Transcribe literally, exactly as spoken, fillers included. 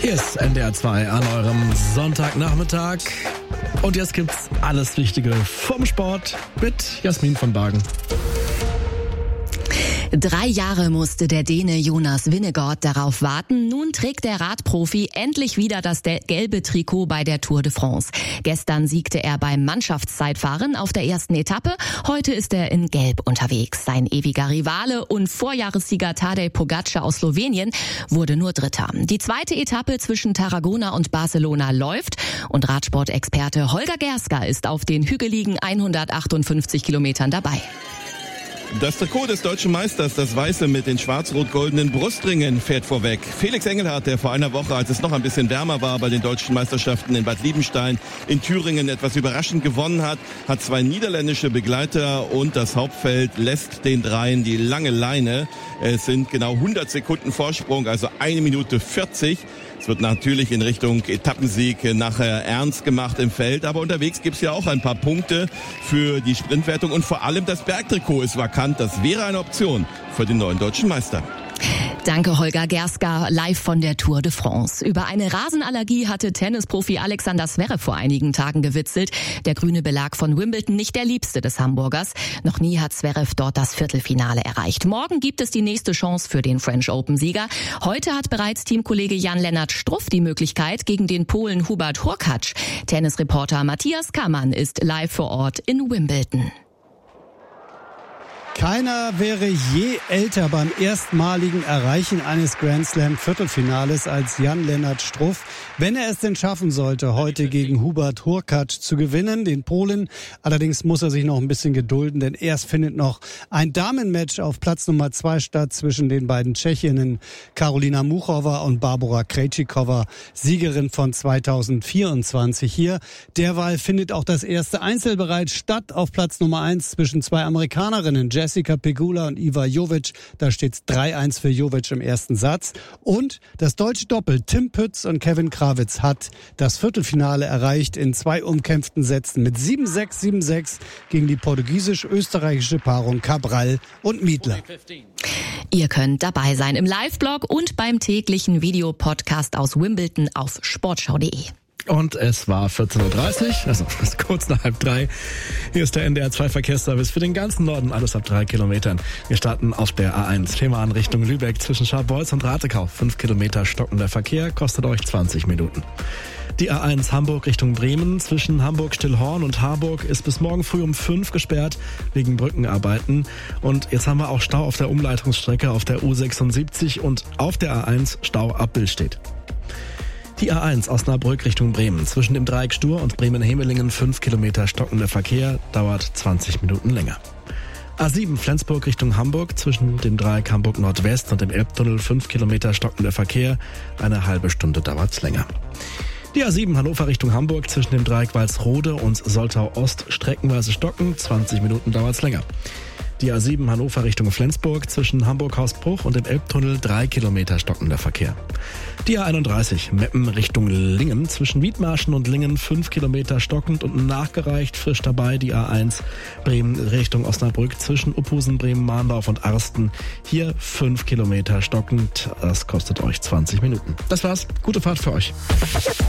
Hier ist N D R zwei an eurem Sonntagnachmittag. Und jetzt gibt's alles Wichtige vom Sport mit Jasmin von Bargen. Drei Jahre musste der Däne Jonas Vingegaard darauf warten. Nun trägt der Radprofi endlich wieder das gelbe Trikot bei der Tour de France. Gestern siegte er beim Mannschaftszeitfahren auf der ersten Etappe. Heute ist er in Gelb unterwegs. Sein ewiger Rivale und Vorjahressieger Tadej Pogačar aus Slowenien wurde nur Dritter. Die zweite Etappe zwischen Tarragona und Barcelona läuft und Radsportexperte Holger Gerska ist auf den hügeligen hundertachtundfünfzig Kilometern dabei. Das Trikot des deutschen Meisters, das weiße mit den schwarz-rot-goldenen Brustringen, fährt vorweg. Felix Engelhardt, der vor einer Woche, als es noch ein bisschen wärmer war, bei den deutschen Meisterschaften in Bad Liebenstein in Thüringen etwas überraschend gewonnen hat, hat zwei niederländische Begleiter und das Hauptfeld lässt den Dreien die lange Leine. Es sind genau hundert Sekunden Vorsprung, also eine Minute vierzig. Es wird natürlich in Richtung Etappensieg nachher ernst gemacht im Feld, aber unterwegs gibt's ja auch ein paar Punkte für die Sprintwertung und vor allem das Bergtrikot ist vakant. Das wäre eine Option für den neuen deutschen Meister. Danke Holger Gerska, live von der Tour de France. Über eine Rasenallergie hatte Tennisprofi Alexander Zverev vor einigen Tagen gewitzelt. Der grüne Belag von Wimbledon nicht der liebste des Hamburgers. Noch nie hat Zverev dort das Viertelfinale erreicht. Morgen gibt es die nächste Chance für den French Open-Sieger. Heute hat bereits Teamkollege Jan-Lennart Struff die Möglichkeit gegen den Polen Hubert Hurkacz. Tennisreporter Matthias Kammann ist live vor Ort in Wimbledon. Keiner wäre je älter beim erstmaligen Erreichen eines Grand Slam Viertelfinales als Jan-Lennart Struff. Wenn er es denn schaffen sollte, heute gegen Hubert Hurkacz zu gewinnen, den Polen. Allerdings muss er sich noch ein bisschen gedulden, denn erst findet noch ein Damenmatch auf Platz Nummer zwei statt zwischen den beiden Tschechinnen Karolina Muchova und Barbora Krejcikova, Siegerin von zweitausendvierundzwanzig hier. Derweil findet auch das erste Einzel bereits statt auf Platz Nummer eins zwischen zwei Amerikanerinnen, Jessica Pegula und Iva Jovic. Da steht's drei eins für Jovic im ersten Satz. Und das deutsche Doppel Tim Pütz und Kevin Krawitz hat das Viertelfinale erreicht in zwei umkämpften Sätzen mit sieben sechs, sieben sechs gegen die portugiesisch-österreichische Paarung Cabral und Miedler. Ihr könnt dabei sein im Live-Blog und beim täglichen Videopodcast aus Wimbledon auf sportschau punkt de. Und es war vierzehn Uhr dreißig, also bis kurz nach halb drei. Hier ist der N D R zwei Verkehrsservice für den ganzen Norden, alles ab drei Kilometern. Wir starten auf der A eins, Fehmarn Richtung Lübeck zwischen Scharbeutz und Ratekau. Fünf Kilometer stockender Verkehr, kostet euch zwanzig Minuten. Die A eins Hamburg Richtung Bremen zwischen Hamburg-Stillhorn und Harburg ist bis morgen früh um fünf gesperrt wegen Brückenarbeiten. Und jetzt haben wir auch Stau auf der Umleitungsstrecke auf der U sechsundsiebzig und auf der A eins Stau ab Billstedt. Die A eins Osnabrück Richtung Bremen. Zwischen dem Dreieck Stur und Bremen-Hemelingen fünf Kilometer stockender Verkehr, dauert zwanzig Minuten länger. A sieben Flensburg Richtung Hamburg. Zwischen dem Dreieck Hamburg Nordwest und dem Elbtunnel fünf Kilometer stockender Verkehr, eine halbe Stunde dauert's länger. Die A sieben Hannover Richtung Hamburg. Zwischen dem Dreieck Walsrode und Soltau Ost streckenweise stocken, zwanzig Minuten dauert's länger. Die A sieben Hannover Richtung Flensburg zwischen Hamburg-Hausbruch und dem Elbtunnel drei Kilometer stockender Verkehr. Die A einunddreißig Meppen Richtung Lingen zwischen Wiedmarschen und Lingen fünf Kilometer stockend und nachgereicht, frisch dabei die A eins Bremen Richtung Osnabrück zwischen Uphusen, Bremen, Mahndorf und Arsten. Hier fünf Kilometer stockend, das kostet euch zwanzig Minuten. Das war's, gute Fahrt für euch.